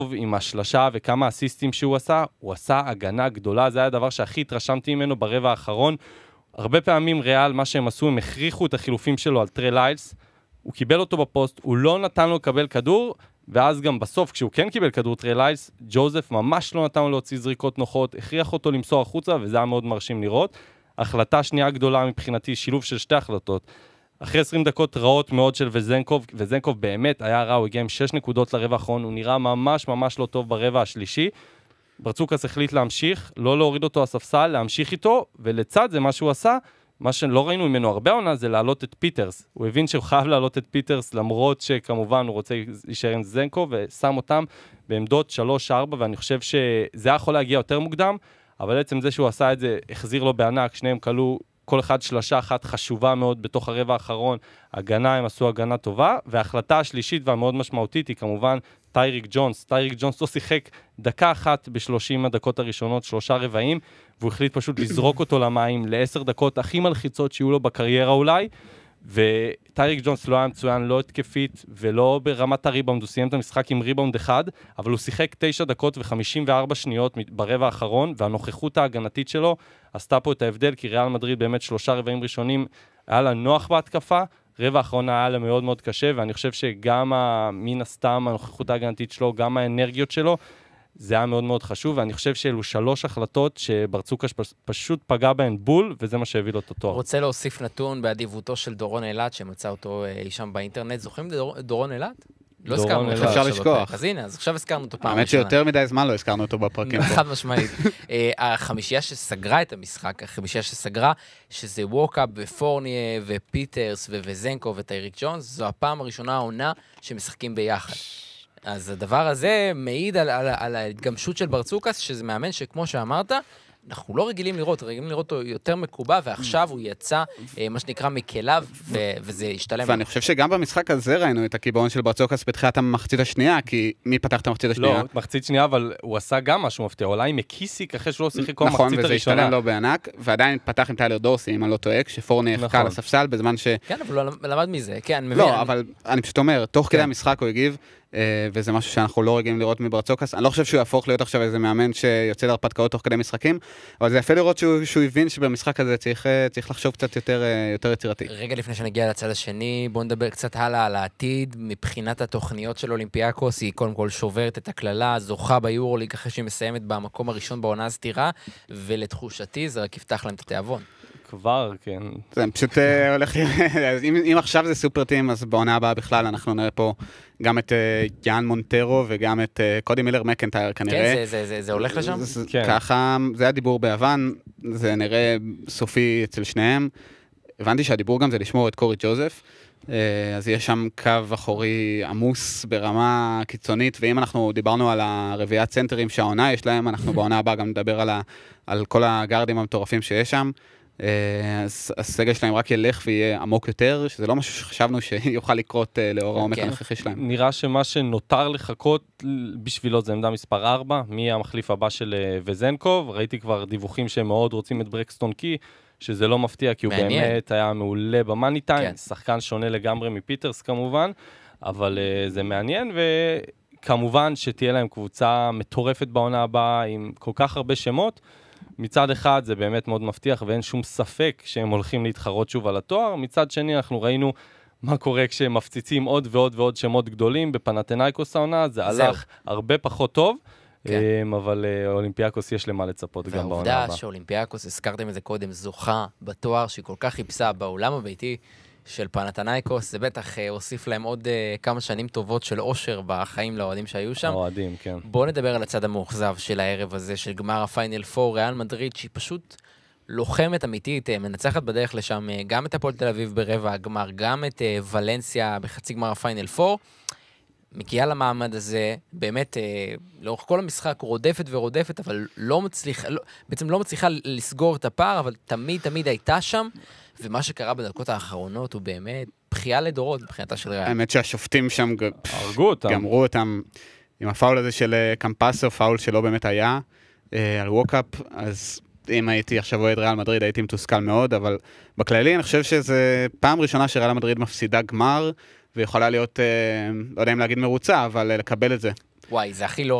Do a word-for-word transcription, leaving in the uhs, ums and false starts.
עם השלשה וכמה אסיסטים שהוא עשה, הוא עשה הגנה גדולה, זה היה הדבר שהכי התרשמתי ממנו ברבע האחרון. הרבה פעמים ריאל, מה שהם עשו, הם הכריחו את החילופים שלו על טרי ליילס, הוא קיבל אותו בפוסט, הוא לא נתן לו לקבל כדור, ואז גם בסוף, כשהוא כן קיבל כדור טרי ליילס, ג'וזף ממש לא נתן לו להוציא זריקות נוחות, הכריח אותו למסור החוצה, וזה היה מאוד מרשים לראות. החלטה שנייה גדולה מבחינתי, שילוב של שתי החלטות. אחרי עשרים דקות רעות מאוד של וזנקוב, וזנקוב באמת היה רע, הוא הגיע עם שש נקודות לרבע האחרון, הוא נראה ממש ממש לא טוב ברבע השלישי. ברצוקס החליט להמשיך, לא להוריד אותו הספסל, להמשיך איתו, ולצד זה מה שהוא עשה, מה שלא ראינו ממנו הרבה עונה, זה להעלות את פיטרס. הוא הבין שהוא חייב להעלות את פיטרס, למרות שכמובן הוא רוצה להישאר עם זנקוב, ושם אותם בעמדות שלוש ארבע, ואני חושב שזה יכול להגיע יותר מוקדם, אבל בעצם זה שהוא עשה את זה, החזיר לו בענק, שניהם קלו כל אחד שלשה אחת חשובה מאוד בתוך הרבע האחרון, הגנה, הם עשו הגנה טובה, וההחלטה השלישית והמאוד משמעותית היא כמובן טייריק ג'ונס. טייריק ג'ונס לא שיחק דקה אחת בשלושים הדקות הראשונות, שלושה רבעים, והוא החליט פשוט לזרוק אותו למים לעשר דקות הכי מלחיצות שיהיו לו בקריירה אולי, וטייריק ג'ונס לא היה מצוין, לא התקפית ולא ברמת הריבאונד, הוא סיים את המשחק עם ריבאונד אחד, אבל הוא שיחק תשע דקות וחמישים וארבע שניות ברבע האחרון, והנוכחות ההגנתית שלו עשתה פה את ההבדל, כי ריאל מדריד באמת שלושה רבעים ראשונים היה לה נוח בהתקפה, רבע האחרון היה לה מאוד מאוד קשה, ואני חושב שגם מן הסתם הנוכחות ההגנתית שלו, גם האנרגיות שלו, זה היה מאוד מאוד חשוב, ואני חושב שאלו שלוש החלטות שברצוקס פשוט פגע בהן בול, וזה מה שהביא לו את התואר. רוצה להוסיף נתון באדיבותו של דורון אלעד, שמצא אותו אי שם באינטרנט. זוכרים דורון אלעד? לא הזכרנו אותו. אפשר לשכוח. אז הנה, אז עכשיו הזכרנו אותו פעם האמת שיותר מדי זמן לא הזכרנו אותו בפרקים. חד משמעית. החמישייה שסגרה את המשחק, החמישייה שסגרה, שזה ווקאפ ופורניה ופיטרס וזנקו וטייריק ג'ונס, זו הפעם הראשונה העונה שמשחקים ביחד. אז הדבר הזה מעיד על, על, על ההתגמשות של ברצוקס, שזה מאמן שכמו שאמרת, אנחנו לא רגילים לראות, רגילים לראות אותו יותר מקובע, ועכשיו הוא יצא, מה שנקרא, מכליו, ו- וזה השתלם. ואני חושב שגם במשחק הזה ראינו את הקיבעון של ברצוקס בתחילת המחצית השנייה, כי מי פתח את המחצית השנייה? לא, מחצית שנייה, אבל הוא עשה גם משהו מפתיע, אולי מקיסיק אחרי שהוא לא שיחק כל נכון, המחצית וזה הראשונה. השתלם לו בענק, ועדיין פתח עם טיילר דורסי, אם אני לא טועה, כשפורני החכה על הספסל, בזמן ש... כן, אבל הוא למד מזה, כן, מבין. לא, אבל אני פשוט אומר, תוך כדי המשחק הוא הגיב, וזה משהו שאנחנו לא רגילים לראות מברצוקס. אני לא חושב שהוא יהפוך להיות עכשיו איזה מאמן שיוצא להרפתקאות תוך כדי משחקים, אבל זה יפה לראות שהוא, שהוא הבין שבמשחק הזה צריך, צריך לחשוב קצת יותר, יותר יצירתי. רגע לפני שנגיע לצד השני, בואו נדבר קצת הלאה על העתיד. מבחינת התוכניות של אולימפיאקוס, היא קודם כל שוברת את הכללה, זוכה ביורוליג אחרי שהיא מסיימת במקום הראשון בעונה הסתירה, ולתחושתי זה רק יפתח להם את התיאבון. כבר, כן. זה פשוט הולך, אם, אם עכשיו זה סופר טים, אז בעונה הבאה בכלל אנחנו נראה פה גם את יאן מונטרו וגם את קודי מילר מקנטייר כנראה. כן, זה, זה, זה, זה הולך לשם? זה, כן. ככה, זה הדיבור ביוון, זה נראה סופי אצל שניהם. הבנתי שהדיבור גם זה לשמור את קורי ג'וזף, אז יש שם קו אחורי עמוס ברמה קיצונית, ואם אנחנו דיברנו על הרביעת צנטרים שהעונה יש להם, אנחנו בעונה הבאה גם נדבר על, ה, על כל הגארדים המטורפים שיש שם. אז הסגל שלהם רק ילך ויהיה עמוק יותר, שזה לא משהו שחשבנו שיוכל לקרות לאור העומק הנוכחי שלהם. נראה שמה שנותר לחכות בשבילו זה עמדה מספר ארבע, מי המחליף הבא של וזנקוב, ראיתי כבר דיווחים שהם מאוד רוצים את ברקסטון קי, שזה לא מפתיע, כי הוא באמת היה מעולה במאני טיים, שחקן שונה לגמרי מפיטרס כמובן, אבל זה מעניין, וכמובן שתהיה להם קבוצה מטורפת בעונה הבאה, עם כל כך הרבה שמות, מצד אחד זה באמת מאוד מבטיח, ואין שום ספק שהם הולכים להתחרות שוב על התואר. מצד שני אנחנו ראינו מה קורה כשהם מפציצים עוד ועוד ועוד שמות גדולים בפנתנייקוס העונה, זה הלך הרבה פחות טוב, אבל אולימפיאקוס יש למה לצפות גם בעונה הבאה. והעובדה שאולימפיאקוס, הזכרתם את זה קודם, זוכה בתואר שהיא כל כך חיפשה בעולם הביתי של פנתנייקוס, זה בטח הוסיף להם עוד כמה שנים טובות של אושר בחיים לאוהדים שהיו שם. אוהדים, כן. בואו נדבר על הצד המאוכזב של הערב הזה, של גמר הפיינל פור, ריאל מדריד, שהיא פשוט לוחמת אמיתית, מנצחת בדרך לשם גם את הפועל תל אביב ברבע הגמר, גם את ולנסיה בחצי גמר הפיינל פור, מגיעה למעמד הזה, באמת, לאורך כל המשחק רודפת ורודפת, אבל לא מצליחה, לא, בעצם לא מצליחה לסגור את הפער, אבל תמיד תמיד הייתה שם, ומה שקרה בדקות האחרונות הוא באמת בחייה לדורות מבחינתה של ריאל. האמת שהשופטים שם הרגו אותם. גמרו אותם עם הפאול הזה של קמפסו, פאול שלא באמת היה, על ווקאפ, אז אם הייתי עכשיו אוהד ריאל מדריד הייתי מתוסכל מאוד, אבל בכללי אני חושב שזה פעם ראשונה שריאל מדריד מפסידה גמר, ויכולה להיות, לא יודע אם להגיד מרוצה, אבל לקבל את זה. וואי, זה הכי לא